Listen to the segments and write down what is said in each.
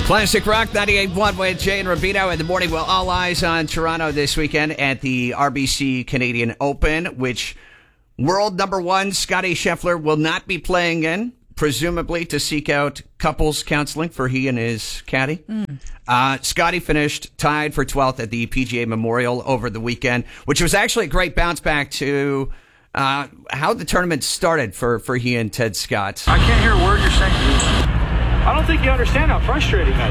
Classic Rock 98.1 with Jay and Rubino in the morning. Well, all eyes on Toronto this weekend at the RBC Canadian Open, which world number one Scottie Scheffler will not be playing in, presumably to seek out couples counseling for he and his caddy. Scottie finished tied for 12th at the PGA Memorial over the weekend, which was actually a great bounce back to how the tournament started for he and Ted Scott. I can't hear a word you're saying, dude. I don't think you understand how frustrating that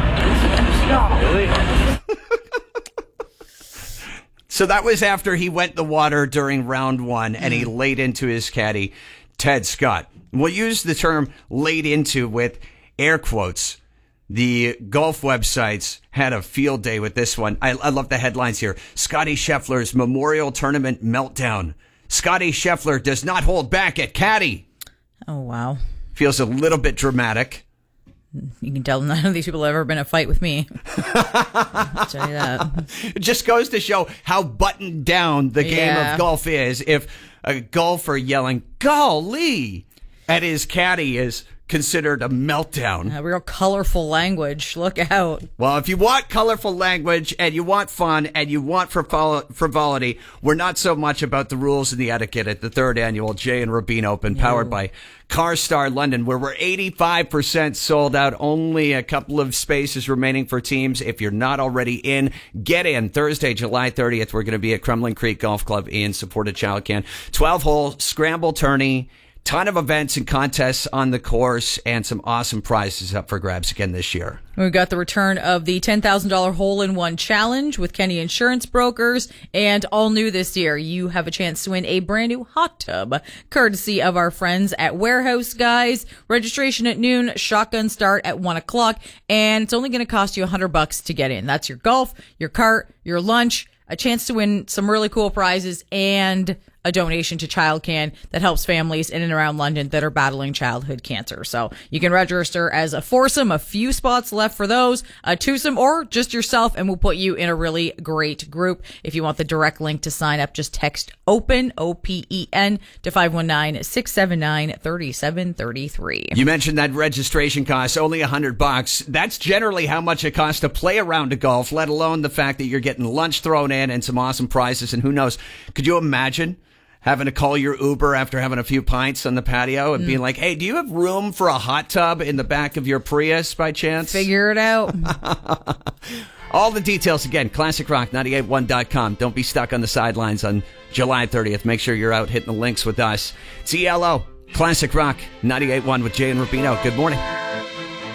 is. Really? So that was after he went in the water during round one and he laid into his caddy, Ted Scott. We'll use the term laid into with air quotes. The golf websites had a field day with this one. I love the headlines here. Scottie Scheffler's Memorial Tournament meltdown. Scottie Scheffler does not hold back at caddy. Oh, wow. Feels a little bit dramatic. You can tell none of these people have ever been in a fight with me. I'll tell you that. It just goes to show how buttoned down the game of golf is. If a golfer yelling, golly, at his caddy is considered a meltdown. Real colorful language. Look out. Well, if you want colorful language and you want fun and you want frivolity, we're not so much about the rules and the etiquette at the third annual Jay and Rubino Open, powered by CarStar London, where we're 85% sold out. Only a couple of spaces remaining for teams. If you're not already in, get in. Thursday, July 30th, we're going to be at Crumlin Creek Golf Club in support of Chalcan. 12-hole scramble tourney. Ton of events and contests on the course and some awesome prizes up for grabs again this year. We've got the return of the $10,000 hole-in-one challenge with Kenny Insurance Brokers. And all new this year, you have a chance to win a brand new hot tub, courtesy of our friends at Warehouse Guys. Registration at noon, shotgun start at 1 o'clock, and it's only going to cost you $100 to get in. That's your golf, your cart, your lunch, a chance to win some really cool prizes, and a donation to ChildCan that helps families in and around London that are battling childhood cancer. So you can register as a foursome, a few spots left for those, a twosome, or just yourself, and we'll put you in a really great group. If you want the direct link to sign up, just text OPEN, O-P-E-N, to 519-679-3733. You mentioned that registration costs only $100. That's generally how much it costs to play a round of golf, let alone the fact that you're getting lunch thrown in and some awesome prizes. And who knows, could you imagine having to call your Uber after having a few pints on the patio and being like, hey, do you have room for a hot tub in the back of your Prius by chance? Figure it out. All the details again, classicrock981.com. Don't be stuck on the sidelines on July 30th. Make sure you're out hitting the links with us. It's ELO, Classic Rock 98.1 with Jay and Rubino. Good morning.